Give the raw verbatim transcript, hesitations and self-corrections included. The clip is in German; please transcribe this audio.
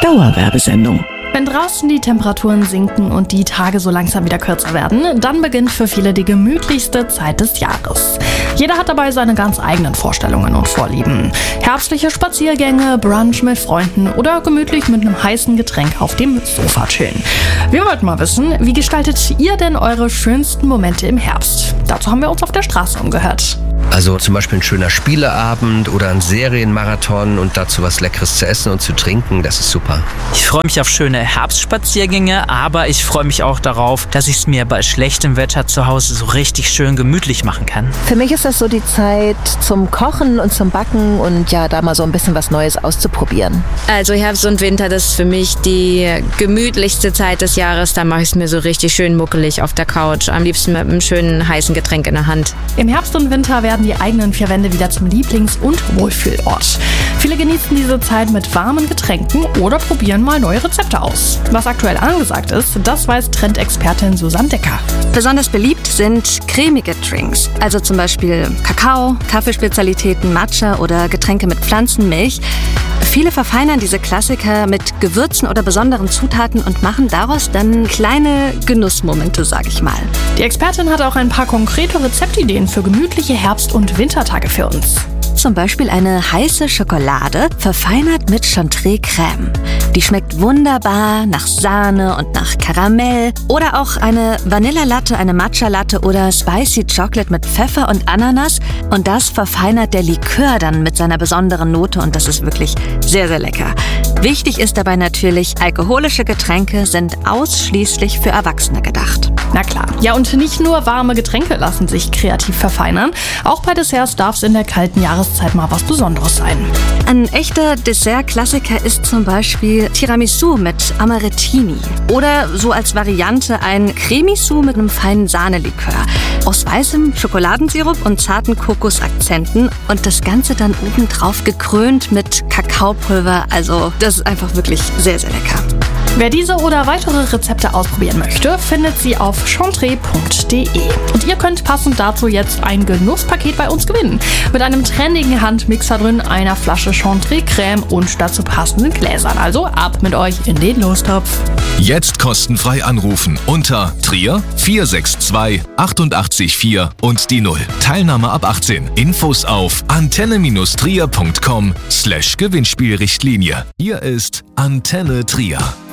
Dauerwerbesendung. Wenn draußen die Temperaturen sinken und die Tage so langsam wieder kürzer werden, dann beginnt für viele die gemütlichste Zeit des Jahres. Jeder hat dabei seine ganz eigenen Vorstellungen und Vorlieben. Herbstliche Spaziergänge, Brunch mit Freunden oder gemütlich mit einem heißen Getränk auf dem Sofa chillen. Wir wollten mal wissen, wie gestaltet ihr denn eure schönsten Momente im Herbst? Dazu haben wir uns auf der Straße umgehört. Also zum Beispiel ein schöner Spieleabend oder ein Serienmarathon und dazu was Leckeres zu essen und zu trinken, das ist super. Ich freue mich auf schöne Herbstspaziergänge, aber ich freue mich auch darauf, dass ich es mir bei schlechtem Wetter zu Hause so richtig schön gemütlich machen kann. Für mich ist das so die Zeit zum Kochen und zum Backen und ja, da mal so ein bisschen was Neues auszuprobieren. Also Herbst und Winter, das ist für mich die gemütlichste Zeit des Jahres. Da mache ich es mir so richtig schön muckelig auf der Couch, am liebsten mit einem schönen heißen Getränk in der Hand. Im Herbst und Winter werden die eigenen vier Wände wieder zum Lieblings- und Wohlfühlort. Viele genießen diese Zeit mit warmen Getränken oder probieren mal neue Rezepte aus. Was aktuell angesagt ist, das weiß Trendexpertin Susanne Decker. Besonders beliebt sind cremige Drinks, also zum Beispiel Kakao, Kaffeespezialitäten, Matcha oder Getränke mit Pflanzenmilch. Viele verfeinern diese Klassiker mit Gewürzen oder besonderen Zutaten und machen daraus dann kleine Genussmomente, sag ich mal. Die Expertin hat auch ein paar konkrete Rezeptideen für gemütliche Herbst- und Wintertage für uns. Zum Beispiel eine heiße Schokolade, verfeinert mit Chantilly-Creme. Die schmeckt wunderbar nach Sahne und nach Karamell. Oder auch eine Vanillalatte, eine Matcha-Latte oder Spicy Chocolate mit Pfeffer und Ananas. Und das verfeinert der Likör dann mit seiner besonderen Note und das ist wirklich sehr, sehr lecker. Wichtig ist dabei natürlich, alkoholische Getränke sind ausschließlich für Erwachsene gedacht. Na klar. Ja, und nicht nur warme Getränke lassen sich kreativ verfeinern. Auch bei Desserts darf es in der kalten Jahreszeit mal was Besonderes sein. Ein echter Dessert-Klassiker ist zum Beispiel Tiramisu mit Amarettini. Oder so als Variante ein Cremisou mit einem feinen Sahnelikör. Aus weißem Schokoladensirup und zarten Kokosakzenten. Und das Ganze dann obendrauf gekrönt mit Kakaopulver. Also das ist einfach wirklich sehr, sehr lecker. Wer diese oder weitere Rezepte ausprobieren möchte, findet sie auf chantre punkt de. Und ihr könnt passend dazu jetzt ein Genusspaket bei uns gewinnen. Mit einem trendigen Handmixer drin, einer Flasche Chantilly-Creme und dazu passenden Gläsern. Also ab mit euch in den Lostopf. Jetzt kostenfrei anrufen unter Trier vier sechs zwei achtundachtzig vier und die null. Teilnahme ab achtzehn. Infos auf antenne-trier punkt com slash Gewinnspielrichtlinie. Hier ist Antenne Trier.